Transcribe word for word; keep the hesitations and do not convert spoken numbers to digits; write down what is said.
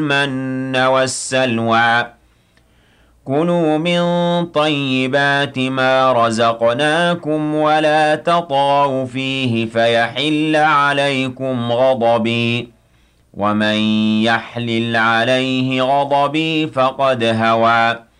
المن والسلوى كلوا من طيبات ما رزقناكم ولا تطغوا فيه فيحل عليكم غضبي ومن يحلل عليه غضبي فقد هوى